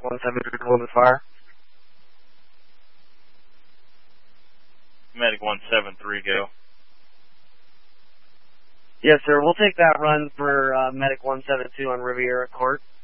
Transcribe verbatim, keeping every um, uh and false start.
one seven three, Columbus Fire. Medic one seven three, go. Yes, sir. We'll take that run for uh, Medic one seven two on Riviera Court.